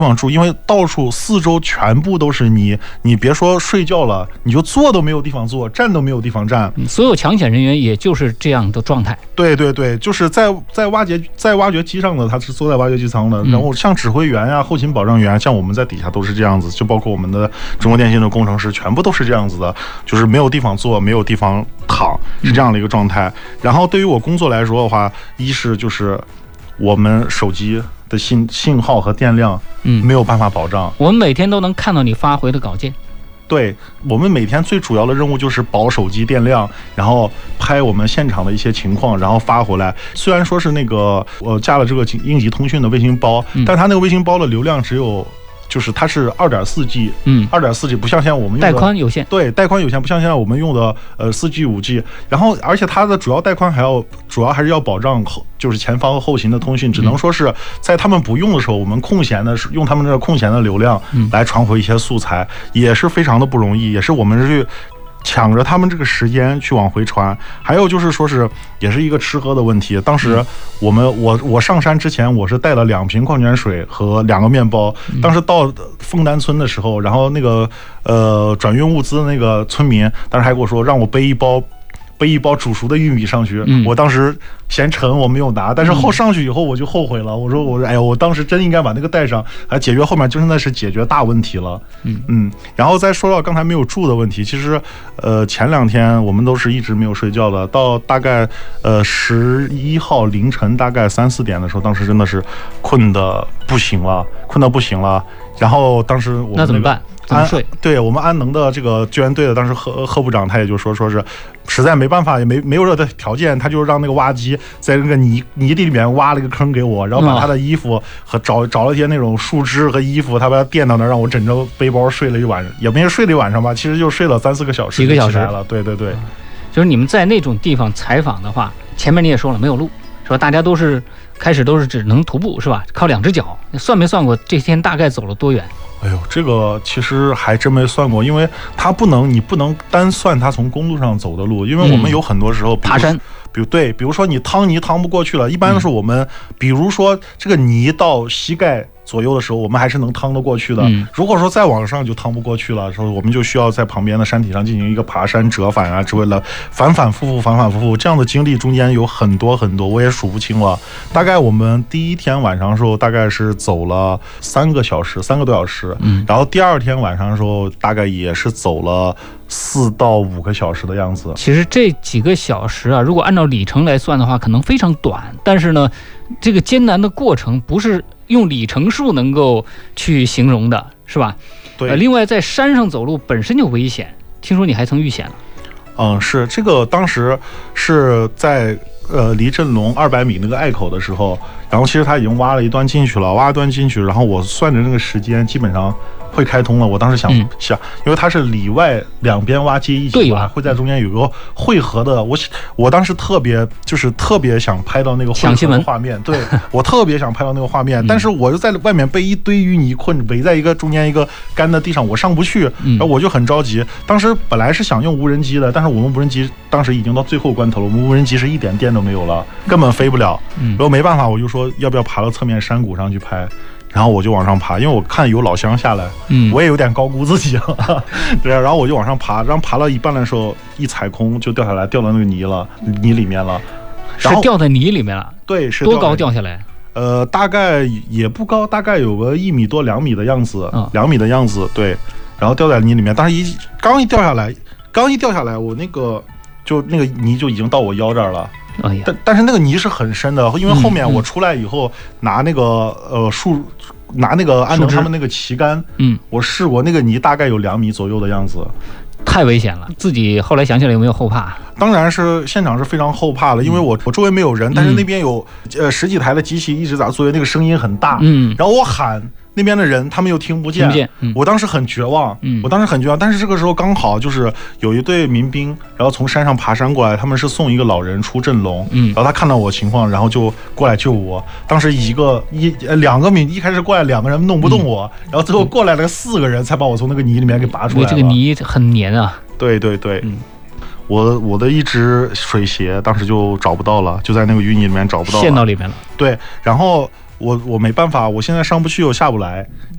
方住，因为到处四周全部都是泥，你别说睡觉了，你就坐都没有地方坐，站都没有地方站。 所有抢险人员也就是这样的状态。 对对对，就是在挖掘机上的，他是坐在挖掘机舱的。然后像指挥员呀、后勤保障员，像我们在底下都是这样子，就包括我们的中国电信的工程师，全部都是这样子的，就是没有地方坐，没有地方躺，是这样的一个状态。然后对于我工作来说的话，一是就是我们手机的信号和电量，没有办法保障。 我们每天都能看到你发回的稿件。 对，我们每天最主要的任务就是保手机电量，然后拍我们现场的一些情况，然后发回来。虽然说是那个我加了这个应急通讯的卫星包，但它那个卫星包的流量只有。就是它是2.4G，2.4G 不像现在我们用的带宽有限， 对，带宽有限，不像现在我们用的4G、5G， 然后而且它的主要带宽主要还是要保障就是前方和后勤的通讯，只能说是在他们不用的时候，我们空闲的用他们这个空闲的流量来传回一些素材，也是非常的不容易，也是我们去抢着他们这个时间去往回传。还有就是说是也是一个吃喝的问题。当时我上山之前，我是带了2瓶矿泉水和2个面包。当时到枫丹村的时候，然后那个转运物资的那个村民，当时还跟我说让我背一包煮熟的玉米上去。我当时嫌沉，我没有拿，但是上去以后我就后悔了。我说哎呀，我当时真应该把那个带上，还解决后面就真的是解决大问题了。然后再说到刚才没有住的问题，其实前2天我们都是一直没有睡觉的，到大概11号凌晨大概3、4点的时候，当时真的是困得不行了。然后当时我们那怎么办？怎么睡？ 对，我们安能的这个救援队的当时贺部长他也就说是实在没办法，也没有这个条件，他就让那个挖机在那个泥地里面挖了一个坑给我，然后把他的衣服和找了一些那种树枝和衣服，他把它垫到那，让我枕着背包睡了一晚上，也没睡了一晚上吧，其实就睡了3、4个小时， 几个小时了。对对对， 就是你们在那种地方采访的话，前面你也说了没有路，是吧？大家开始都是只能徒步，是吧？靠2只脚，算没算过这天大概走了多远？ 哎呦，这个其实还真没算过，因为你不能单算他从公路上走的路，因为我们有很多时候爬山， 比如说你趟泥趟不过去了，一般的是我们，比如说这个泥到膝盖左右的时候，我们还是能趟得过去的。如果说再往上就趟不过去了，时候我们就需要在旁边的山体上进行一个爬山折返啊之类的，反反复复这样的经历中间有很多，我也数不清了。大概我们第一天晚上的时候，大概是走了3个多小时，然后第2天晚上的时候，大概也是走了4到5个小时的样子。 其实这几个小时啊，如果按照里程来算的话，可能非常短，但是呢，这个艰难的过程不是用里程数能够去形容的，是吧？ 对。 另外，在山上走路本身就危险，听说你还曾遇险了。 是这个，当时是在离镇龙200米那个隘口的时候，然后其实他已经挖了一段进去了，然后我算着那个时间，基本上会开通了。我当时想，因为它是里外2边挖接一起挖，会在中间有个汇合的。我当时特别想拍到那个汇合的画面，对，我特别想拍到那个画面，但是我就在外面被一堆淤泥困，围在中间一个干的地上，我上不去，然后我就很着急。当时本来是想用无人机的，但是我们无人机当时已经到最后关头了，我们无人机是一点电都没有了，根本飞不了。然后没办法，我就说要不要爬到侧面山谷上去拍。然后我就往上爬，因为我看有老乡下来，我也有点高估自己了，对，然后我就往上爬，然后爬到一半的时候，一踩空就掉下来，掉到那个泥里面了， 是掉在泥里面了？ 对，是多高掉下来？ 大概也不高，大概有个1米多2米的样子，2米的样子，对，然后掉在泥里面，但是刚一掉下来，我那个泥就已经到我腰这儿了。但是那个泥是很深的，因为后面我出来以后拿那个拿那个安能他们那个旗杆，我试过那个泥大概有2米左右的样子， 太危险了。自己后来想起来有没有后怕？ 当然是现场是非常后怕的，因为我周围没有人，但是那边有10几台的机器一直在作业，那个声音很大，然后我喊。那边的人他们又听不见，我当时很绝望，但是这个时候刚好就是有一队民兵，然后从山上爬山过来，他们是送一个老人出镇龙，然后他看到我情况，然后就过来救我。当时2个民一开始过来2个人弄不动我，然后最后过来了4个人才把我从那个泥里面给拔出来了。 这个泥很黏啊。 对对对，我的一只水鞋当时就找不到了，就在那个淤泥里面找不到了， 陷到里面了。 对，然后我没办法，我现在上不去又下不来。